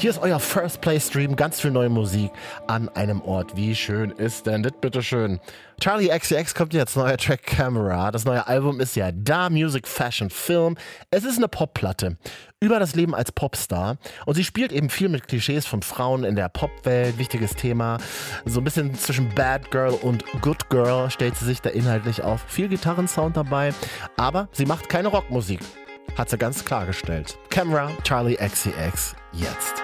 Hier ist euer First Play Stream, ganz viel neue Musik an einem Ort. Wie schön ist denn das, bitteschön? Charlie XCX kommt jetzt, neuer Track Camera. Das neue Album ist ja da, Music, Fashion, Film. Es ist eine Popplatte über das Leben als Popstar. Und sie spielt eben viel mit Klischees von Frauen in der Popwelt. Wichtiges Thema. So ein bisschen zwischen Bad Girl und Good Girl stellt sie sich da inhaltlich auf. Viel Gitarrensound dabei. Aber sie macht keine Rockmusik. Hat sie ganz klargestellt. Camera, Charlie XCX, jetzt.